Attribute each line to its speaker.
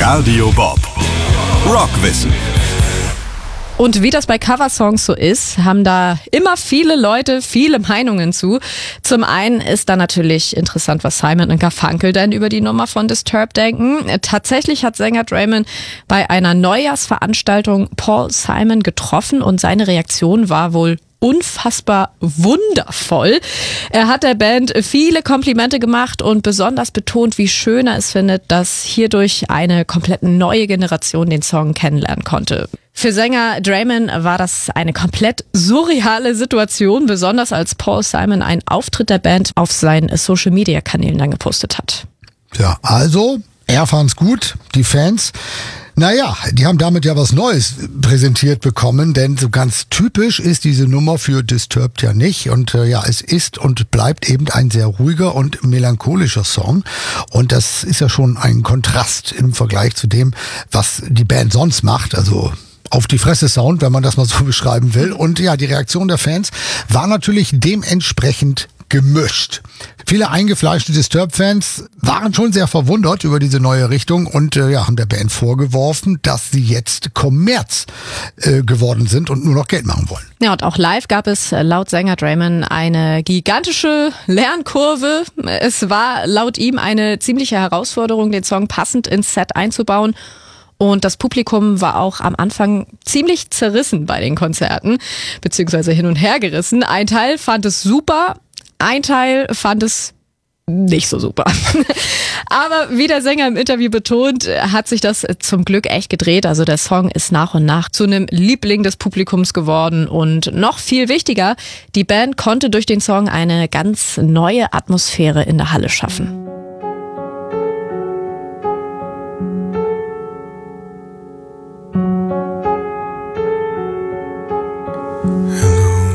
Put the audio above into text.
Speaker 1: Radio Bob. Rockwissen.
Speaker 2: Und wie das bei Coversongs so ist, haben da immer viele Leute viele Meinungen zu. Zum einen ist da natürlich interessant, was Simon und Garfunkel denn über die Nummer von Disturbed denken. Tatsächlich hat Sänger Draiman bei einer Neujahrsveranstaltung Paul Simon getroffen und seine Reaktion war wohl unfassbar wundervoll. Er hat der Band viele Komplimente gemacht und besonders betont, wie schön er es findet, dass hierdurch eine komplett neue Generation den Song kennenlernen konnte. Für Sänger Draiman war das eine komplett surreale Situation, besonders als Paul Simon einen Auftritt der Band auf seinen Social-Media-Kanälen dann gepostet hat.
Speaker 3: Ja, also, er fand's gut, die Fans. Naja, die haben damit ja was Neues präsentiert bekommen, denn so ganz typisch ist diese Nummer für Disturbed ja nicht. Und es ist und bleibt eben ein sehr ruhiger und melancholischer Song. Und das ist ja schon ein Kontrast im Vergleich zu dem, was die Band sonst macht. Also auf die Fresse Sound, wenn man das mal so beschreiben will. Und ja, die Reaktion der Fans war natürlich dementsprechend gemischt. Viele eingefleischte Disturbed-Fans waren schon sehr verwundert über diese neue Richtung und haben der Band vorgeworfen, dass sie jetzt Kommerz geworden sind und nur noch Geld machen wollen.
Speaker 2: Ja, und auch live gab es laut Sänger Draiman eine gigantische Lernkurve. Es war laut ihm eine ziemliche Herausforderung, den Song passend ins Set einzubauen. Und das Publikum war auch am Anfang ziemlich zerrissen bei den Konzerten, beziehungsweise hin und her gerissen. Ein Teil fand es super, ein Teil fand es nicht so super. Aber wie der Sänger im Interview betont, hat sich das zum Glück echt gedreht. Also der Song ist nach und nach zu einem Liebling des Publikums geworden. Und noch viel wichtiger, die Band konnte durch den Song eine ganz neue Atmosphäre in der Halle schaffen.